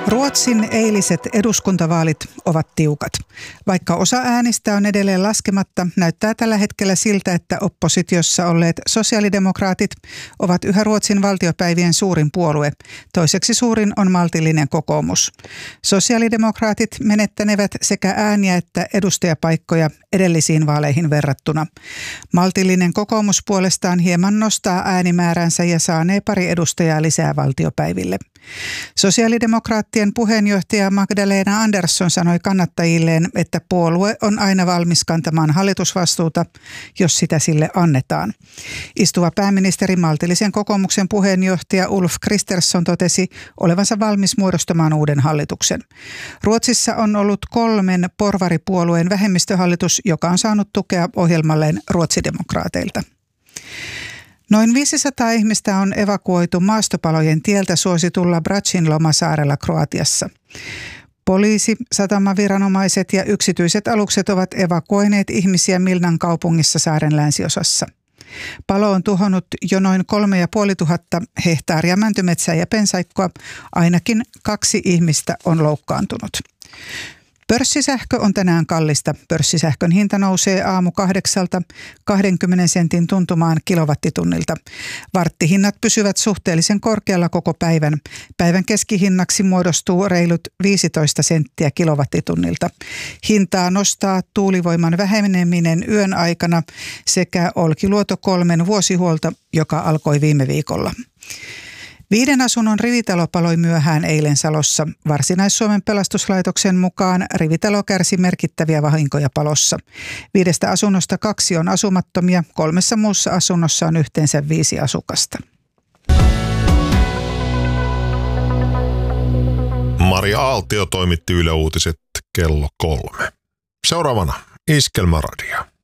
Ruotsin eiliset eduskuntavaalit ovat tiukat. Vaikka osa äänistä on edelleen laskematta, näyttää tällä hetkellä siltä, että oppositiossa olleet sosiaalidemokraatit ovat yhä Ruotsin valtiopäivien suurin puolue. Toiseksi suurin on maltillinen kokoomus. Sosiaalidemokraatit menettänevät sekä ääniä että edustajapaikkoja edellisiin vaaleihin verrattuna. Maltillinen kokoomus puolestaan hieman nostaa äänimääränsä ja saanee pari edustajaa lisää valtiopäiville. Sosiaalidemokraattien puheenjohtaja Magdalena Andersson sanoi kannattajilleen, että puolue on aina valmis kantamaan hallitusvastuuta, jos sitä sille annetaan. Istuva pääministeri maltillisen kokoomuksen puheenjohtaja Ulf Kristersson totesi olevansa valmis muodostamaan uuden hallituksen. Ruotsissa on ollut 3 porvaripuolueen vähemmistöhallitus, joka on saanut tukea ohjelmalleen ruotsidemokraateilta. Noin 500 ihmistä on evakuoitu maastopalojen tieltä suositulla Bračin lomasaarella Kroatiassa. Poliisi, satamaviranomaiset ja yksityiset alukset ovat evakuoineet ihmisiä Milnan kaupungissa saaren länsiosassa. Palo on tuhonnut jo noin 3500 hehtaaria mäntymetsää ja pensaikkoa. Ainakin 2 ihmistä on loukkaantunut. Pörssisähkö on tänään kallista. Pörssisähkön hinta nousee aamu 8:00 20 sentin tuntumaan kilowattitunnilta. Varttihinnat pysyvät suhteellisen korkealla koko päivän. Päivän keskihinnaksi muodostuu reilut 15 senttiä kilowattitunnilta. Hintaa nostaa tuulivoiman väheneminen yön aikana sekä Olkiluoto 3 vuosihuolto, joka alkoi viime viikolla. 5 asunnon rivitalo paloi myöhään eilen Salossa. Varsinais-Suomen pelastuslaitoksen mukaan rivitalo kärsi merkittäviä vahinkoja palossa. 5 asunnosta 2 on asumattomia, 3 muussa asunnossa on yhteensä 5 asukasta. Maria Aaltio toimitti Yle Uutiset kello 3. Seuraavana Iskelmäradio.